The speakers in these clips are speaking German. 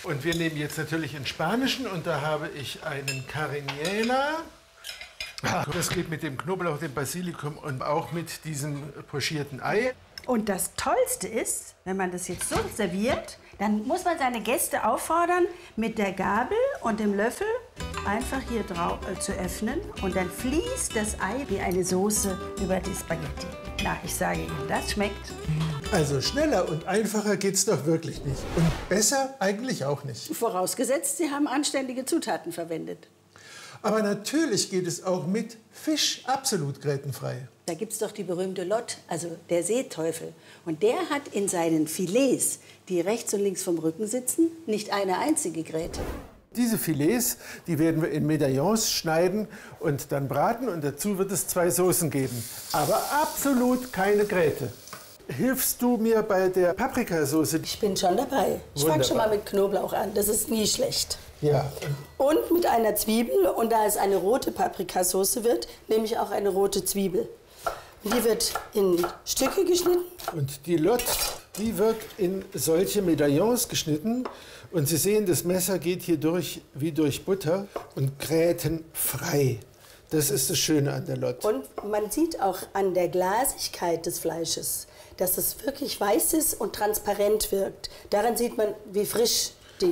Und wir nehmen jetzt natürlich einen spanischen und da habe ich einen Cariñena. Das geht mit dem Knoblauch, dem Basilikum und auch mit diesem pochierten Ei. Und das Tollste ist, wenn man das jetzt so serviert, dann muss man seine Gäste auffordern, mit der Gabel und dem Löffel einfach hier drauf zu öffnen. Und dann fließt das Ei wie eine Soße über die Spaghetti. Na, ich sage Ihnen, das schmeckt. Also schneller und einfacher geht's doch wirklich nicht. Und besser eigentlich auch nicht. Vorausgesetzt, Sie haben anständige Zutaten verwendet. Aber natürlich geht es auch mit Fisch absolut grätenfrei. Da gibt es doch die berühmte Lott, also der Seeteufel. Und der hat in seinen Filets, die rechts und links vom Rücken sitzen, nicht eine einzige Gräte. Diese Filets, die werden wir in Medaillons schneiden und dann braten. Und dazu wird es 2 Soßen geben. Aber absolut keine Gräte. Hilfst du mir bei der Paprikasauce? Ich bin schon dabei. Ich fange schon mal mit Knoblauch an, das ist nie schlecht. Ja. Und mit einer Zwiebel, und da es eine rote Paprikasauce wird, nehme ich auch eine rote Zwiebel. Die wird in Stücke geschnitten. Und die Lott, die wird in solche Medaillons geschnitten. Und Sie sehen, das Messer geht hier durch wie durch Butter und grätenfrei. Das ist das Schöne an der Lott. Und man sieht auch an der Glasigkeit des Fleisches, dass es wirklich weiß ist und transparent wirkt. Daran sieht man, wie frisch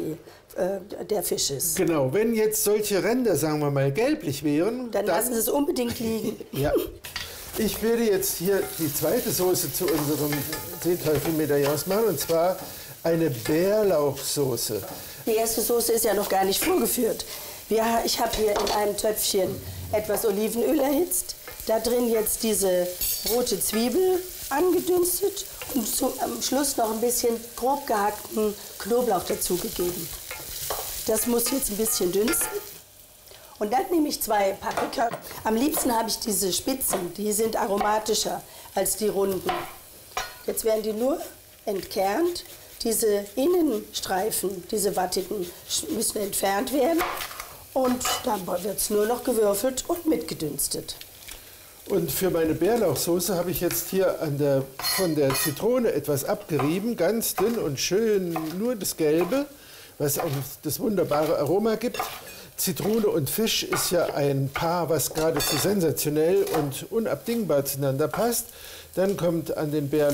der Fisch ist. Genau, wenn jetzt solche Ränder, sagen wir mal, gelblich wären, dann lassen Sie es unbedingt liegen. Ja. Ich werde jetzt hier die zweite Soße zu unserem Seeteufel-Medaillons machen, und zwar eine Bärlauchsoße. Die erste Soße ist ja noch gar nicht vorgeführt. Ich habe hier in einem Töpfchen etwas Olivenöl erhitzt. Da drin jetzt diese rote Zwiebel angedünstet und am Schluss noch ein bisschen grob gehackten Knoblauch dazugegeben. Das muss jetzt ein bisschen dünsten. Und dann nehme ich 2 Paprika. Am liebsten habe ich diese Spitzen, die sind aromatischer als die runden. Jetzt werden die nur entkernt. Diese Innenstreifen, diese wattigen, müssen entfernt werden. Und dann wird es nur noch gewürfelt und mitgedünstet. Und für meine Bärlauchsoße habe ich jetzt hier von der Zitrone etwas abgerieben, ganz dünn und schön, nur das Gelbe, was auch das wunderbare Aroma gibt. Zitrone und Fisch ist ja ein Paar, was geradezu sensationell und unabdingbar zueinander passt. Dann kommt an den Bärlauch